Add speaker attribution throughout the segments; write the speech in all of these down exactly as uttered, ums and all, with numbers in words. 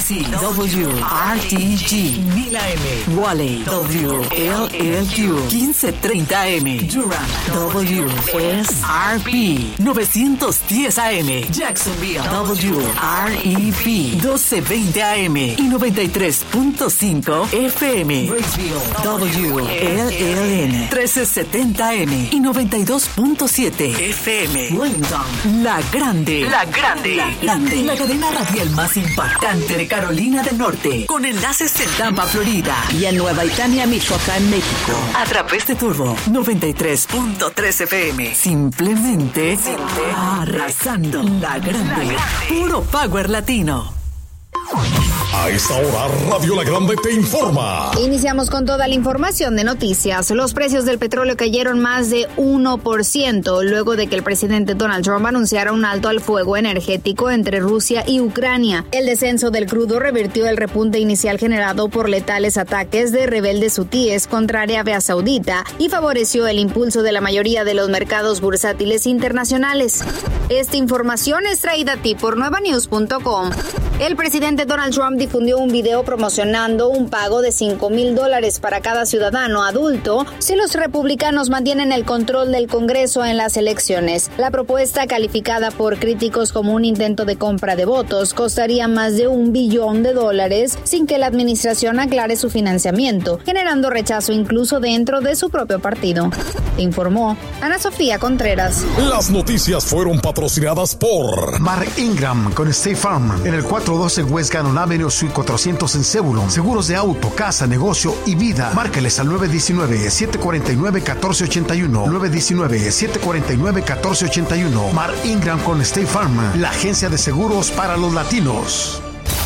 Speaker 1: C, W R T G, mil A M, Raleigh, W L L Q, quince treinta A M, Durham, W S R P, novecientos diez A M, Jacksonville, W R E P, doce veinte A M y noventa y tres punto cinco F M, Graysville, W L L N, trece setenta A M y noventa y dos punto siete F M, Wellington, La Grande, La Grande, La Grande, la cadena radial más impactante de Carolina del Norte, con enlaces en Tampa, Florida, y en Nueva Italia, Michoacán, México, a través de Turbo noventa y tres punto tres F M. Simplemente arrasando. La Grande, La Grande, puro power latino.
Speaker 2: A esta hora, Radio La Grande te informa.
Speaker 3: Iniciamos con toda la información de noticias. Los precios del petróleo cayeron más de uno por ciento luego de que el presidente Donald Trump anunciara un alto al fuego energético entre Rusia y Ucrania. El descenso del crudo revirtió el repunte inicial generado por letales ataques de rebeldes hutíes contra Arabia Saudita y favoreció el impulso de la mayoría de los mercados bursátiles internacionales. Esta información es traída a ti por nueva news punto com. El presidente Donald Trump difundió un video promocionando un pago de cinco mil dólares para cada ciudadano adulto si los republicanos mantienen el control del Congreso en las elecciones. La propuesta, calificada por críticos como un intento de compra de votos, costaría más de un billón de dólares sin que la administración aclare su financiamiento, generando rechazo incluso dentro de su propio partido. Informó Ana Sofía Contreras.
Speaker 2: Las noticias fueron patrocinadas por
Speaker 4: Mark Ingram con State Farm en el cuatrocientos doce West Gannon Avenue, Suite cuatrocientos en Zebulon. Seguros de auto, casa, negocio y vida. Márqueles al nueve uno nueve, siete cuatro nueve, uno cuatro ocho uno. nueve uno nueve, siete cuatro nueve, uno cuatro ocho uno. Mark Ingram con State Farm, la agencia de seguros para los latinos.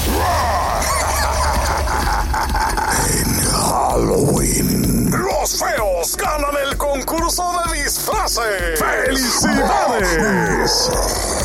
Speaker 2: En Halloween, los feos ganan el concurso de disfraces. ¡Felicidades!